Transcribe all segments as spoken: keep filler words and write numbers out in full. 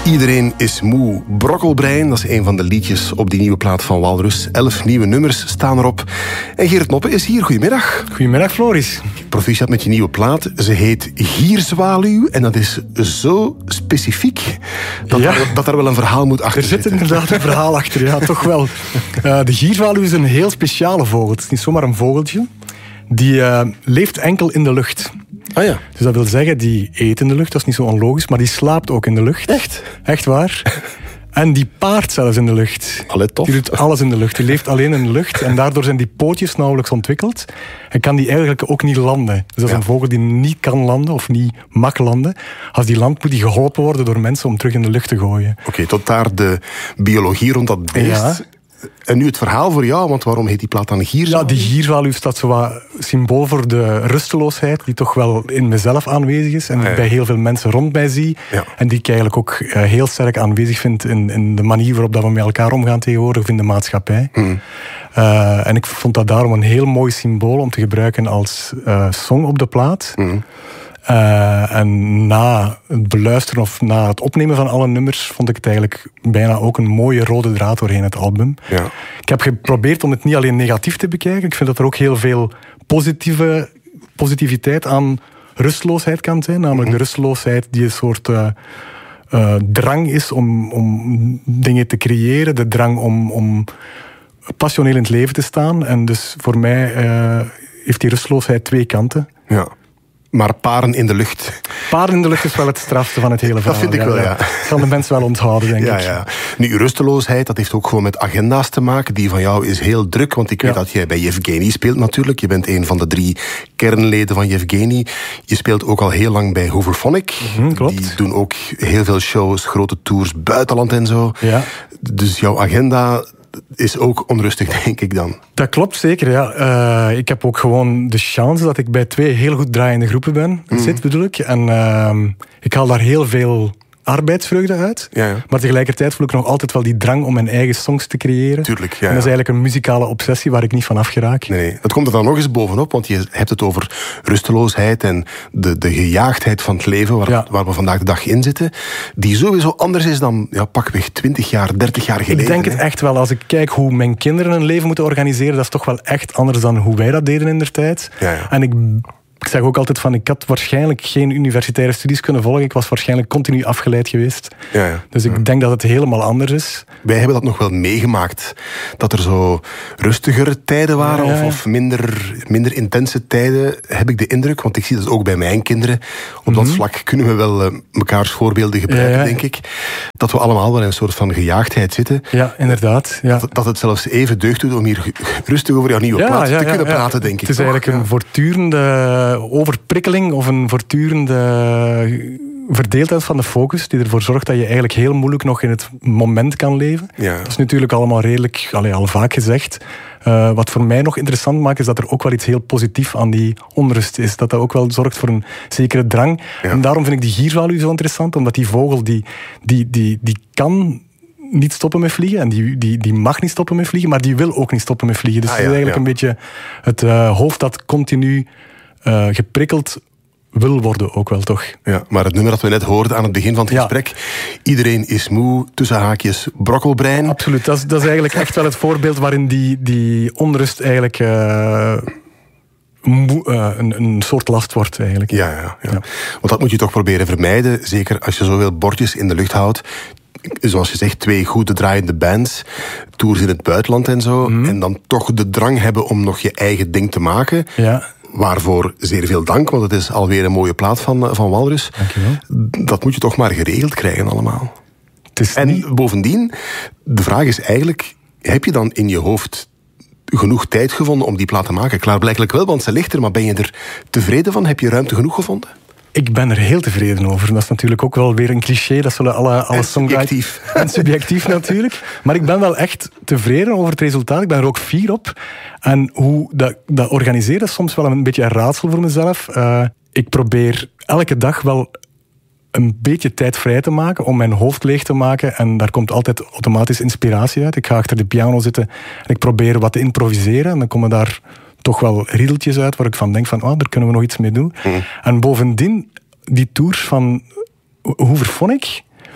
Iedereen is moe. Brokkelbrein, dat is een van de liedjes op die nieuwe plaat van Walrus. Elf nieuwe nummers staan erop. En Gerrit Noppe is hier. Goedemiddag. Goedemiddag, Floris. Proficiat met je nieuwe plaat. Ze heet Gierzwaluw. En dat is zo specifiek dat, ja. er, dat er wel een verhaal moet achter Er zit zitten. inderdaad een verhaal achter, ja, toch wel. Uh, de gierzwaluw is een heel speciale vogel. Het is niet zomaar een vogeltje. Die uh, leeft enkel in de lucht. Ah ja. Dus dat wil zeggen, die eet in de lucht, dat is niet zo onlogisch, maar die slaapt ook in de lucht. Echt? Echt waar. En die paart zelfs in de lucht. Allee, tof. Die doet alles in de lucht. Die leeft alleen in de lucht en daardoor zijn die pootjes nauwelijks ontwikkeld. En kan die eigenlijk ook niet landen. Dus dat is Ja. een vogel die niet kan landen of niet mag landen. Als die landt, moet die geholpen worden door mensen om terug in de lucht te gooien. Oké, okay, tot daar de biologie rond dat beest. Ja. En nu het verhaal voor jou, want waarom heet die plaat dan Gierzwaluw? Ja, die gierzwaluw staat zo wat symbool voor de rusteloosheid die toch wel in mezelf aanwezig is en die ja. ik bij heel veel mensen rond mij zie. Ja. En die ik eigenlijk ook uh, heel sterk aanwezig vind in, in de manier waarop dat we met elkaar omgaan tegenwoordig of in de maatschappij. Hmm. Uh, en ik vond dat daarom een heel mooi symbool om te gebruiken als uh, song op de plaat. Hmm. Uh, en na het beluisteren of na het opnemen van alle nummers vond ik het eigenlijk bijna ook een mooie rode draad doorheen het album. Ja. Ik heb geprobeerd om het niet alleen negatief te bekijken. Ik vind dat er ook heel veel positieve, positiviteit aan rusteloosheid kan zijn. Namelijk mm-hmm. de rusteloosheid die een soort uh, uh, drang is om, om dingen te creëren. De drang om, om passioneel in het leven te staan. En dus voor mij uh, heeft die rusteloosheid twee kanten. Ja. Maar paren in de lucht. Paren in de lucht is wel het strafste van het hele verhaal. Dat vind ik ja, wel, ja. ja. Dat kan de mensen wel onthouden, denk ja, ik. Ja. Nu, uw rusteloosheid, dat heeft ook gewoon met agenda's te maken. Die van jou is heel druk, want ik weet ja. dat jij bij Yevgeny speelt natuurlijk. Je bent een van de drie kernleden van Yevgeny. Je speelt ook al heel lang bij Hooverphonic. Mm, klopt. Die doen ook heel veel shows, grote tours, buitenland en zo. Ja. Dus jouw agenda is ook onrustig, denk ik dan. Dat klopt zeker, ja. Uh, ik heb ook gewoon de chance dat ik bij twee heel goed draaiende groepen ben, mm. zit bedoel ik. En uh, ik haal daar heel veel arbeidsvreugde uit. Ja, ja. Maar tegelijkertijd voel ik nog altijd wel die drang om mijn eigen songs te creëren. Tuurlijk, ja, ja. En dat is eigenlijk een muzikale obsessie waar ik niet van afgeraak. Nee, dat komt er dan nog eens bovenop, want je hebt het over rusteloosheid en de, de gejaagdheid van het leven waar, ja. waar we vandaag de dag in zitten, die sowieso anders is dan ja, pakweg twintig jaar, dertig jaar geleden. Ik denk het hè? echt wel. Als ik kijk hoe mijn kinderen hun leven moeten organiseren, dat is toch wel echt anders dan hoe wij dat deden in der tijd. Ja, ja. En ik... Ik zeg ook altijd van, ik had waarschijnlijk geen universitaire studies kunnen volgen. Ik was waarschijnlijk continu afgeleid geweest. Ja, ja. Dus ik ja. denk dat het helemaal anders is. Wij hebben dat nog wel meegemaakt. Dat er zo rustigere tijden waren, ja, ja, ja. of, of minder, minder intense tijden, heb ik de indruk. Want ik zie dat ook bij mijn kinderen. Op mm-hmm. dat vlak kunnen we wel uh, mekaars voorbeelden gebruiken, ja, ja. denk ik. Dat we allemaal wel in een soort van gejaagdheid zitten. Ja, inderdaad. Ja. Dat, dat het zelfs even deugd doet om hier rustig over jouw nieuwe ja, plaat ja, te ja, kunnen ja. praten, denk ik. Het is toch? eigenlijk een ja. voortdurende overprikkeling of een voortdurende verdeeldheid van de focus die ervoor zorgt dat je eigenlijk heel moeilijk nog in het moment kan leven. Ja. Dat is natuurlijk allemaal redelijk, allee, al vaak gezegd. Uh, wat voor mij nog interessant maakt, is dat er ook wel iets heel positiefs aan die onrust is. Dat dat ook wel zorgt voor een zekere drang. Ja. En daarom vind ik die gierzwaluw zo interessant, omdat die vogel, die, die, die, die kan niet stoppen met vliegen. En die, die, die mag niet stoppen met vliegen, maar die wil ook niet stoppen met vliegen. Dus ah, ja, het is eigenlijk ja. een beetje het uh, hoofd dat continu uh, geprikkeld wil worden ook wel, toch? Ja, maar het nummer dat we net hoorden aan het begin van het ja. gesprek, iedereen is moe, tussen haakjes brokkelbrein. Absoluut, dat is, dat is eigenlijk echt wel het voorbeeld waarin die, die onrust eigenlijk uh, moe, uh, een, een soort last wordt eigenlijk. Ja, ja, ja. ja. Want dat moet je toch proberen vermijden, zeker als je zoveel bordjes in de lucht houdt. Zoals je zegt, twee goede draaiende bands, tours in het buitenland en zo, mm. en dan toch de drang hebben om nog je eigen ding te maken. Ja. Waarvoor zeer veel dank, want het is alweer een mooie plaat van, van Walrus. Dankjewel. Dat moet je toch maar geregeld krijgen allemaal. Het is en niet... bovendien, de vraag is eigenlijk, heb je dan in je hoofd genoeg tijd gevonden om die plaat te maken? Klaarblijkelijk wel, want ze ligt er, maar ben je er tevreden van? Heb je ruimte genoeg gevonden? Ik ben er heel tevreden over. Dat is natuurlijk ook wel weer een cliché. Dat zullen alle, alle en subjectief. En subjectief natuurlijk. Maar ik ben wel echt tevreden over het resultaat. Ik ben er ook fier op. En hoe dat, dat organiseren is soms wel een beetje een raadsel voor mezelf. Uh, ik probeer elke dag wel een beetje tijd vrij te maken om mijn hoofd leeg te maken. En daar komt altijd automatisch inspiratie uit. Ik ga achter de piano zitten en ik probeer wat te improviseren. En dan komen daar toch wel riedeltjes uit waar ik van denk van, oh, daar kunnen we nog iets mee doen. Mm. En bovendien, die tours van Hooverphonic,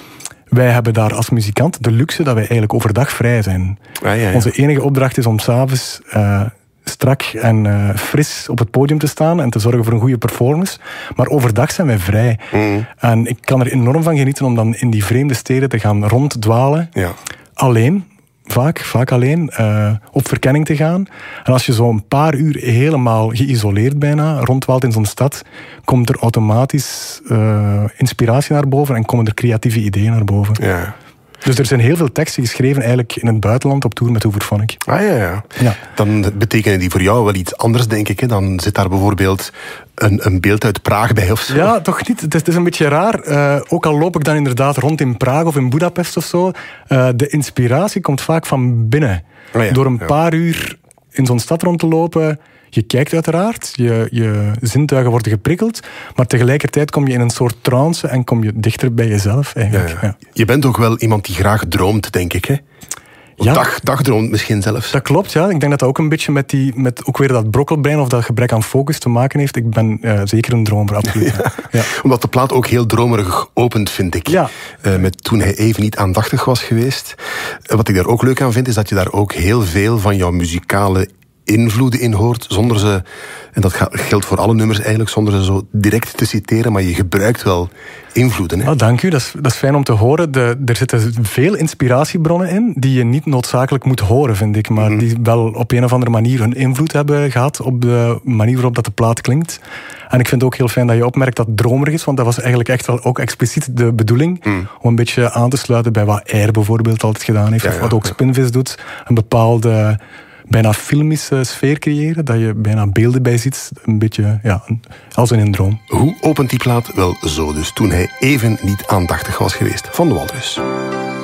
wij hebben daar als muzikant de luxe dat wij eigenlijk overdag vrij zijn. Ah, ja, ja. Onze enige opdracht is om s'avonds uh, strak en uh, fris op het podium te staan en te zorgen voor een goede performance. Maar overdag zijn wij vrij. Mm. En ik kan er enorm van genieten om dan in die vreemde steden te gaan ronddwalen. Ja. Alleen, vaak, vaak alleen, uh, op verkenning te gaan. En als je zo een paar uur helemaal geïsoleerd bijna rondwaalt in zo'n stad, komt er automatisch uh, inspiratie naar boven en komen er creatieve ideeën naar boven. Ja. Dus er zijn heel veel teksten geschreven eigenlijk in het buitenland op tour met Hooverphonic. Ah ja, ja, ja. Dan betekenen die voor jou wel iets anders, denk ik. Hè? Dan zit daar bijvoorbeeld een, een beeld uit Praag bij of zo. Ja, toch niet. Het is, het is een beetje raar. Uh, ook al loop ik dan inderdaad rond in Praag of in Budapest of zo. Uh, de inspiratie komt vaak van binnen. Ah ja, Door een ja. paar uur in zo'n stad rond te lopen. Je kijkt uiteraard, je, je zintuigen worden geprikkeld, maar tegelijkertijd kom je in een soort trance en kom je dichter bij jezelf eigenlijk. Ja, ja. Ja. Je bent ook wel iemand die graag droomt, denk ik, hè? Ja. Dag, dagdroomt misschien zelfs. Dat klopt, ja. Ik denk dat dat ook een beetje met, die, met ook weer dat brokkelbrein of dat gebrek aan focus te maken heeft. Ik ben uh, zeker een dromer, absoluut. Ja. Ja. Omdat de plaat ook heel dromerig opent, vind ik. Ja. Uh, met Toen hij even niet aandachtig was geweest. Uh, wat ik daar ook leuk aan vind, is dat je daar ook heel veel van jouw muzikale invloeden in hoort, zonder ze, en dat geldt voor alle nummers eigenlijk, zonder ze zo direct te citeren, maar je gebruikt wel invloeden. Hè? Oh, dank u, dat is, dat is fijn om te horen. De, er zitten veel inspiratiebronnen in, die je niet noodzakelijk moet horen, vind ik, maar mm-hmm. die wel op een of andere manier hun invloed hebben gehad op de manier waarop dat de plaat klinkt. En ik vind het ook heel fijn dat je opmerkt dat het dromerig is, want dat was eigenlijk echt wel ook expliciet de bedoeling, mm. om een beetje aan te sluiten bij wat Air bijvoorbeeld altijd gedaan heeft, ja, of wat ook ja. Spinvis doet, een bepaalde bijna filmische sfeer creëren, dat je bijna beelden bij ziet, een beetje ja, als in een droom. Hoe opent die plaat? Wel zo dus, Toen hij even niet aandachtig was geweest, van de Walrus.